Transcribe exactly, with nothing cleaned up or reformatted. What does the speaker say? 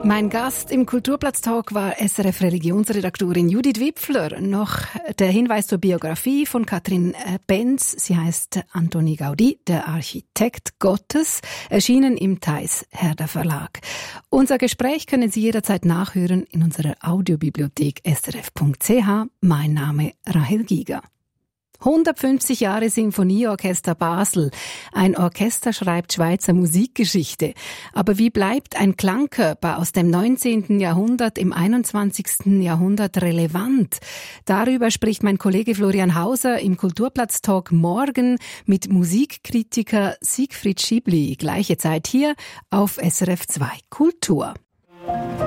Mein Gast im Kulturplatz-Talk war S R F-Religionsredaktorin Judith Wipfler. Noch der Hinweis zur Biografie von Katrin Benz. Sie heißt Antoni Gaudí, der Architekt Gottes, erschienen im Theis Herder Verlag. Unser Gespräch können Sie jederzeit nachhören in unserer Audiobibliothek s r f punkt c h. Mein Name Rahel Giger. hundertfünfzig Jahre Sinfonieorchester Basel. Ein Orchester schreibt Schweizer Musikgeschichte. Aber wie bleibt ein Klangkörper aus dem neunzehnten Jahrhundert im einundzwanzigsten Jahrhundert relevant? Darüber spricht mein Kollege Florian Hauser im Kulturplatz-Talk morgen mit Musikkritiker Siegfried Schiebli. Gleiche Zeit hier auf S R F zwei Kultur.